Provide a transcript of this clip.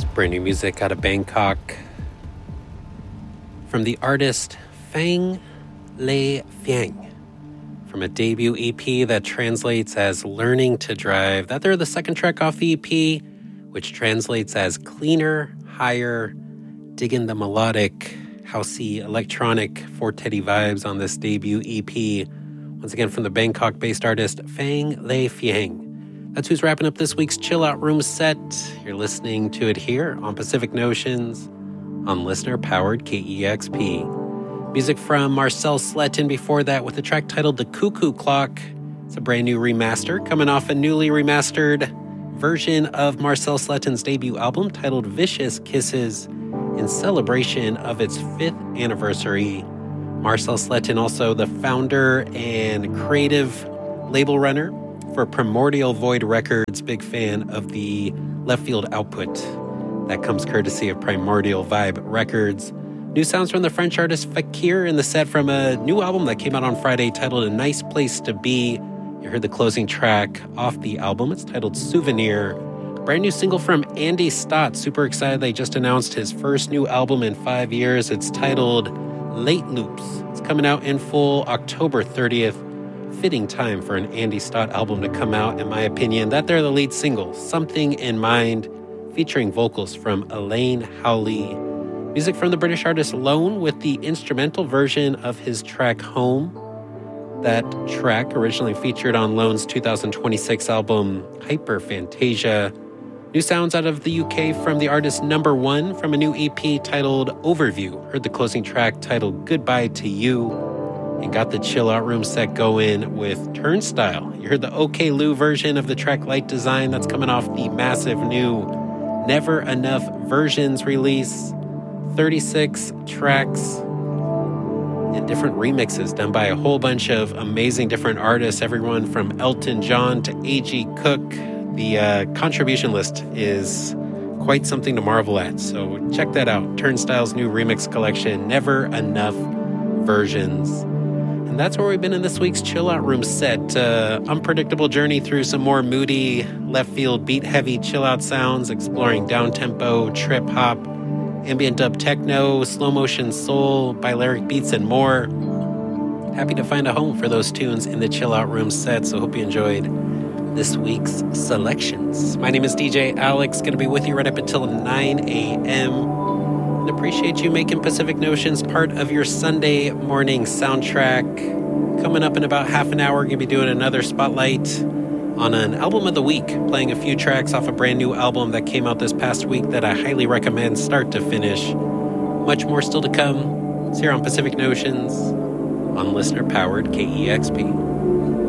Brand new music out of Bangkok from the artist Phang Le Phuong from a debut EP that translates as Learning to Drive. That they're the second track off the EP, which translates as Cleaner, Higher, digging the melodic, housey, electronic, forte-y vibes on this debut EP. Once again, from the Bangkok-based artist Phang Le Phuong. That's who's wrapping up this week's Chill Out Room set. You're listening to it here on Pacific Notions on listener-powered KEXP. Music from Marcel Sletten before that with a track titled The Cuckoo Clock. It's a brand new remaster coming off a newly remastered version of Marcel Sletten's debut album titled Vicious Kisses in celebration of its 5th anniversary. Marcel Sletten, also the founder and creative label runner for Primordial Void Records, big fan of the left field output that comes courtesy of Primordial Vibe Records. New sounds from the French artist Fakir in the set from a new album that came out on Friday titled A Nice Place to Be. You heard the closing track off the album. It's titled Souvenir. Brand new single from Andy Stott. Super excited. They just announced his first new album in 5 years. It's titled Late Loops. It's coming out in full October 30th. Fitting time for an Andy Stott album to come out, in my opinion. That they're the lead single, Something in Mind, featuring vocals from Elaine Howley. Music from the British artist Lone with the instrumental version of his track Home. That track originally featured on Lone's 2026 album Hyper Fantasia. New sounds out of the UK from the artist Number One from a new EP titled Overview. Heard the closing track titled Goodbye to You. And got the Chill Out Room set going with Turnstile. You heard the OK Lou version of the track Light Design. That's coming off the massive new Never Enough Versions release. 36 tracks and different remixes done by a whole bunch of amazing different artists, everyone from Elton John to A.G. Cook. The contribution list is quite something to marvel at, so check that out. Turnstile's new remix collection, Never Enough Versions. And that's where we've been in this week's Chill Out Room set. Unpredictable journey through some more moody, left-field, beat-heavy chill-out sounds, exploring down-tempo, trip-hop, ambient dub techno, slow-motion soul, Balearic beats, and more. Happy to find a home for those tunes in the Chill Out Room set, so hope you enjoyed this week's selections. My name is DJ Alex, going to be with you right up until 9 a.m., and appreciate you making Pacific Notions part of your Sunday morning soundtrack. Coming up in about half an hour, we're going to be doing another spotlight on an album of the week, playing a few tracks off a brand new album that came out this past week that I highly recommend start to finish. Much more still to come. It's here on Pacific Notions on listener-powered KEXP.